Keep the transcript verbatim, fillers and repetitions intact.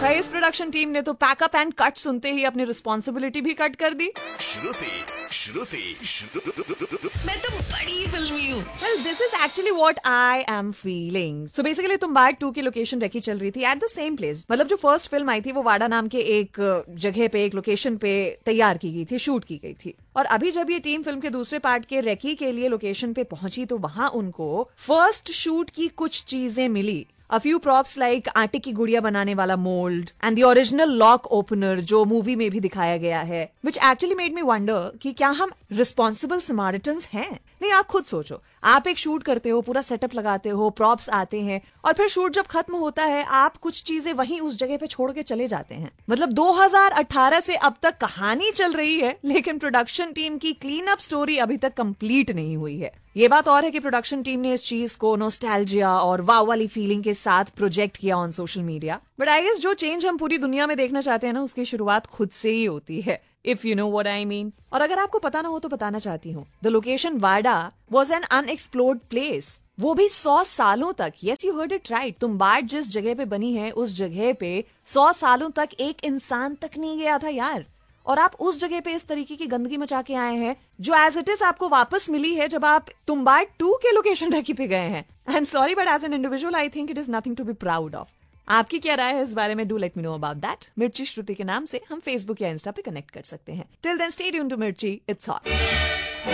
भाई इस production team ने तो पैकअप एंड कट सुनते ही अपनी रिस्पॉन्सिबिलिटी भी कट कर दी। श्रुति श्रुति श्रुति मैं तो बड़ी फिल्मी हूँ। Well, this is actually what I am feeling. So basically Tumbbad to की लोकेशन रेकी चल रही थी एट द सेम प्लेस। मतलब जो फर्स्ट फिल्म आई थी वो वाडा नाम के एक जगह पे, एक लोकेशन पे तैयार की गई थी, शूट की गई थी। और अभी जब ये टीम फिल्म के दूसरे पार्ट के रेकी के लिए लोकेशन पे पहुंची तो वहां उनको फर्स्ट शूट की कुछ चीजें मिली। A few props like आटे की गुड़िया बनाने वाला mould and the original lock opener जो मूवी में भी दिखाया गया है, which actually made me wonder कि क्या हम रिस्पॉन्सिबल समारिटन्स हैं? नहीं, आप खुद सोचो, आप एक शूट करते हो, पूरा सेटअप लगाते हो, प्रॉप्स आते हैं और फिर शूट जब खत्म होता है आप कुछ चीजें वहीं उस जगह पे छोड़ के चले जाते हैं। मतलब दो हज़ार अठारह से अब तक कहानी चल रही है लेकिन प्रोडक्शन टीम की क्लीन अप स्टोरी अभी तक कंप्लीट नहीं हुई है। ये बात और है कि प्रोडक्शन टीम ने इस चीज को नॉस्टैल्जिया और वाव वाली फीलिंग के साथ प्रोजेक्ट किया on social media. But I guess जो चेंज हम पूरी दुनिया में देखना चाहते हैं ना, उसकी शुरुआत खुद से ही होती है, if you know what I mean. और अगर आपको पता ना हो तो बताना चाहती हूँ, the location Wada was an unexplored place, वो भी सौ सालों तक। Yes, you heard it right. Tumbbad जिस जगह पे बनी है उस जगह पे सौ सालों तक एक इंसान तक नहीं गया था यार। और आप उस जगह पे इस तरीके की गंदगी मचा के आए हैं जो एज इट इज आपको वापस मिली है जब आप तुम्बाड़ टू के लोकेशन रेकी पे गए हैं। I am sorry but as an individual I think it is nothing to be proud of. आपकी क्या राय है इस बारे में? Do let me know about that. मिर्ची श्रुति के नाम से हम फेसबुक या इंस्टा पे कनेक्ट कर सकते हैं। Till then stay tuned to मिर्ची, इट्स हॉट।